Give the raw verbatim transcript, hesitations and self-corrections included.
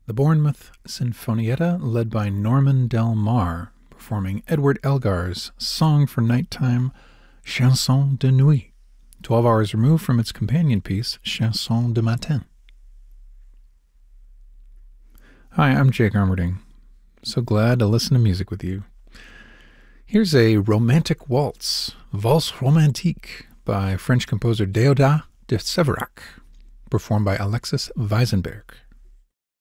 the Bournemouth Sinfonietta, led by Norman Del Mar, performing Edward Elgar's Song for Nighttime, Chanson de Nuit, twelve hours removed from its companion piece, Chanson de Matin. Hi, I'm Jake Armerding. So glad to listen to music with you. Here's a romantic waltz, Valse Romantique, by French composer Déodat de Séverac, performed by Alexis Weisenberg.